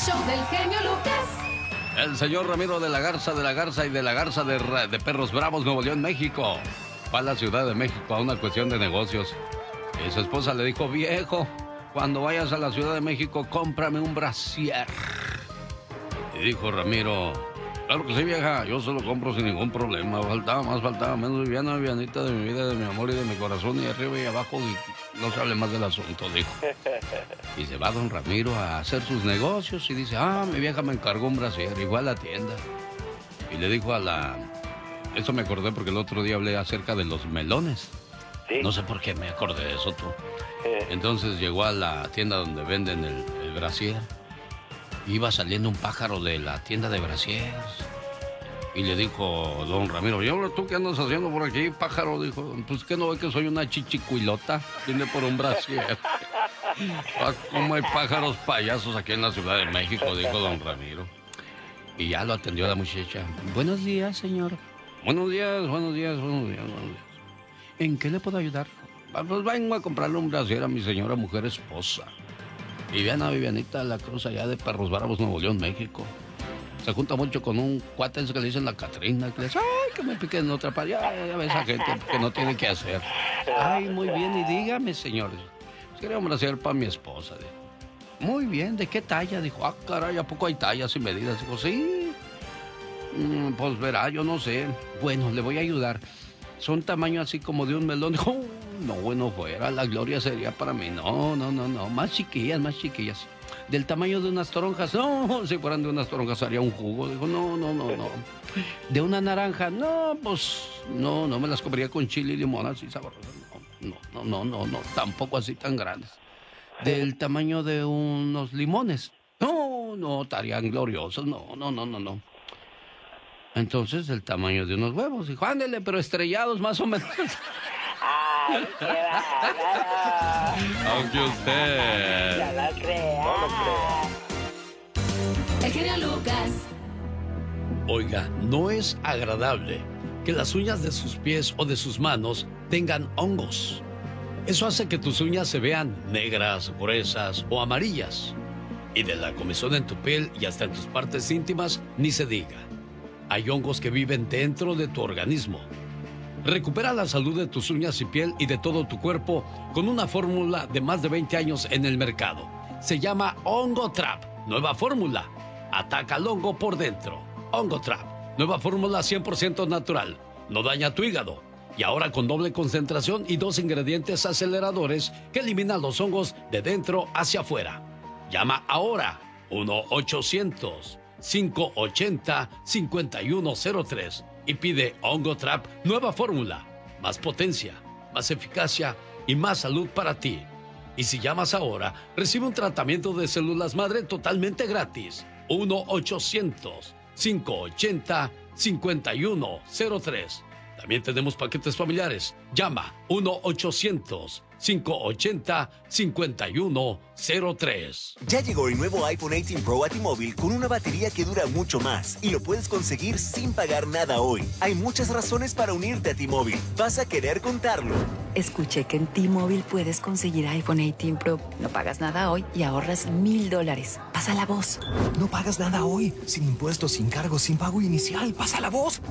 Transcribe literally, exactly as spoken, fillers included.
show del genio Lucas. El señor Ramiro de la Garza de la Garza y de la Garza de, de Perros Bravos, Nuevo León, México. Va a la Ciudad de México a una cuestión de negocios. Y su esposa le dijo, viejo, cuando vayas a la Ciudad de México, cómprame un brasier. Y dijo Ramiro, claro que sí, vieja, yo se lo compro sin ningún problema. Faltaba más, faltaba menos. Viviana, Vivianita de mi vida, de mi amor y de mi corazón, y arriba y abajo, y no se hable más del asunto, dijo. Y se va don Ramiro a hacer sus negocios y dice, ah, mi vieja me encargó un brasier, igual a la tienda. Y le dijo a la... Eso me acordé porque el otro día hablé acerca de los melones. ¿Sí? No sé por qué me acordé de eso, tú. Entonces llegó a la tienda donde venden el, el brasier. Iba saliendo un pájaro de la tienda de brasieres. Y le dijo don Ramiro, ¿y ahora tú qué andas haciendo por aquí, pájaro? Dijo, pues que no ve que soy una chichicuilota. Vine por un brasier. ¿Cómo hay pájaros payasos aquí en la Ciudad de México? Dijo don Ramiro. Y ya lo atendió la muchacha. Buenos días, señor. Buenos días, buenos días, buenos días, buenos días. ¿En qué le puedo ayudar? Pues vengo a comprarle un brasier a mi señora mujer esposa. Viviana, Vivianita, la Cruz, allá de Perros Bravos, Nuevo León, México. Se junta mucho con un cuate que le dicen la Catrina, que le dice, ay, que me piquen en otra parte. Ya, ya ves a gente que no tiene que hacer. Ay, muy bien, y dígame, señor. Quería un brasier para mi esposa. Dijo. Muy bien, ¿de qué talla? Dijo, ah, caray, ¿a poco hay tallas y medidas? Dijo, sí. Mm, pues verá, yo no sé. Bueno, le voy a ayudar. Son tamaño así como de un melón. Dijo, oh, no, bueno, fuera, la gloria sería para mí. No, no, no, no, más chiquillas, más chiquillas. Del tamaño de unas toronjas. No, si fueran de unas toronjas haría un jugo. Dijo, no, no, no, no. De una naranja. No, pues, no, no me las comería con chile y limón así sabrosas. No, no, no, no, no, tampoco así tan grandes. Del tamaño de unos limones. No, no, estarían gloriosos. No, no, no, no, no. Entonces, del tamaño de unos huevos. Dijo, ándele, pero estrellados más o menos. ¡Ay, qué bárbaro! Aunque usted... ¡Ya lo crea! No lo crea. El genio Lucas. Oiga, no es agradable que las uñas de sus pies o de sus manos tengan hongos. Eso hace que tus uñas se vean negras, gruesas o amarillas. Y de la comezón en tu piel y hasta en tus partes íntimas, ni se diga. Hay hongos que viven dentro de tu organismo. Recupera la salud de tus uñas y piel y de todo tu cuerpo con una fórmula de más de veinte años en el mercado. Se llama Hongo Trap. Nueva fórmula. Ataca al hongo por dentro. Hongo Trap. Nueva fórmula cien por ciento natural. No daña tu hígado. Y ahora con doble concentración y dos ingredientes aceleradores que eliminan los hongos de dentro hacia afuera. Llama ahora uno ochocientos, cinco ochenta, cincuenta y uno cero tres y pide Hongo Trap nueva fórmula. Más potencia, más eficacia y más salud para ti. Y si llamas ahora, recibe un tratamiento de células madre totalmente gratis. uno ochocientos, cinco ochenta, cincuenta y uno cero tres. También tenemos paquetes familiares. Llama uno ochocientos, cinco ochenta, cincuenta y uno cero tres. Ya llegó el nuevo iPhone dieciocho Pro a T-Mobile con una batería que dura mucho más y lo puedes conseguir sin pagar nada hoy. Hay muchas razones para unirte a T-Mobile. Vas a querer contarlo. Escuché que en T-Mobile puedes conseguir iPhone dieciocho Pro. No pagas nada hoy y ahorras mil dólares. Pasa la voz. No pagas nada hoy. Sin impuestos, sin cargos, sin pago inicial. Pasa la voz.